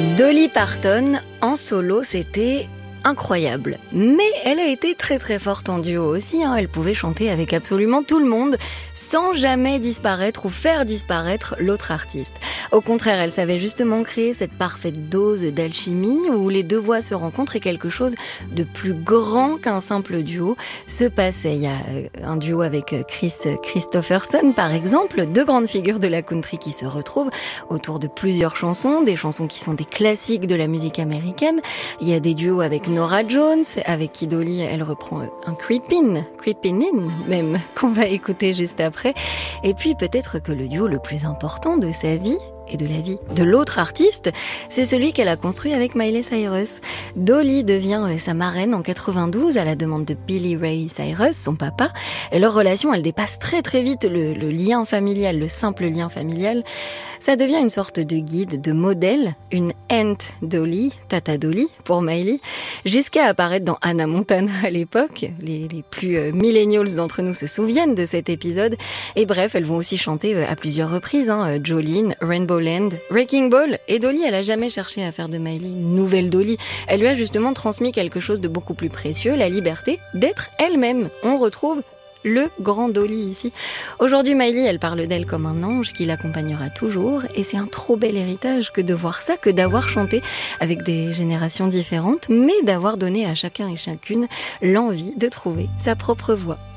Dolly Parton en solo, c'était incroyable. Mais elle a été très très forte en duo aussi, Elle pouvait chanter avec absolument tout le monde sans jamais disparaître ou faire disparaître l'autre artiste. Au contraire, elle savait justement créer cette parfaite dose d'alchimie où les deux voix se rencontrent et quelque chose de plus grand qu'un simple duo se passait. Il y a un duo avec Kris Kristofferson par exemple, deux grandes figures de la country qui se retrouvent autour de plusieurs chansons, des chansons qui sont des classiques de la musique américaine. Il y a des duos avec Norah Jones, avec qui Dolly, elle reprend un Creepin' In même, qu'on va écouter juste après. Et puis peut-être que le duo le plus important de sa vie et de la vie de l'autre artiste, c'est celui qu'elle a construit avec Miley Cyrus. Dolly devient sa marraine en 92 à la demande de Billy Ray Cyrus, son papa, et leur relation, elle dépasse très très vite le lien familial, le simple lien familial. Ça devient une sorte de guide, de modèle, une Aunt Dolly, Tata Dolly pour Miley, jusqu'à apparaître dans Hannah Montana à l'époque. Les plus millennials d'entre nous se souviennent de cet épisode. Et bref, elles vont aussi chanter à plusieurs reprises, Jolene, Rainbow Land, Wrecking Ball. Et Dolly, elle a jamais cherché à faire de Miley une nouvelle Dolly. Elle lui a justement transmis quelque chose de beaucoup plus précieux, la liberté d'être elle-même. On retrouve le grand Dolly ici. Aujourd'hui, Miley, elle parle d'elle comme un ange qui l'accompagnera toujours, et c'est un trop bel héritage que de voir ça, que d'avoir chanté avec des générations différentes, mais d'avoir donné à chacun et chacune l'envie de trouver sa propre voix.